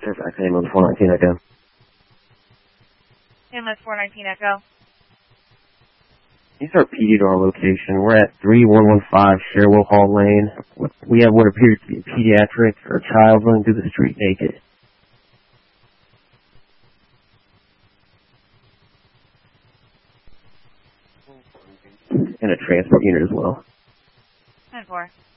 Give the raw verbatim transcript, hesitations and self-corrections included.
Fairfax, ambulance four nineteen Echo. Ambulance four nineteen Echo. These are P D to our location. We're at three one one five Sherwell Hall Lane. We have what appears to be a pediatric or a child running through the street naked. And a transport unit as well. ten four.